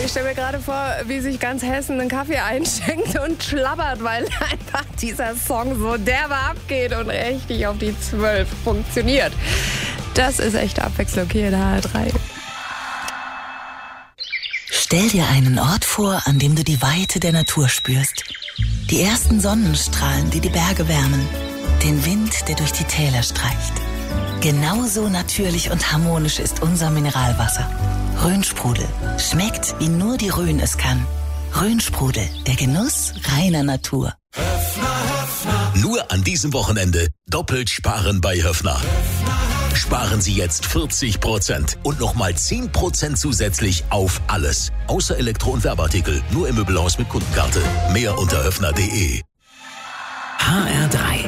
Ich stelle mir gerade vor, wie sich ganz Hessen einen Kaffee einschenkt und schlabbert, weil einfach dieser Song so derbe abgeht und richtig auf die 12 funktioniert. Das ist echte Abwechslung hier in der HR3. Stell dir einen Ort vor, an dem du die Weite der Natur spürst. Die ersten Sonnenstrahlen, die die Berge wärmen. Den Wind, der durch die Täler streicht. Genauso natürlich und harmonisch ist unser Mineralwasser. Rhönsprudel. Schmeckt, wie nur die Rhön es kann. Rhönsprudel, der Genuss reiner Natur. Nur an diesem Wochenende doppelt sparen bei Höffner. Sparen Sie jetzt 40% und nochmal 10% zusätzlich auf alles. Außer Elektro- und Werbeartikel. Nur im Möbelhaus mit Kundenkarte. Mehr unter höffner.de. HR3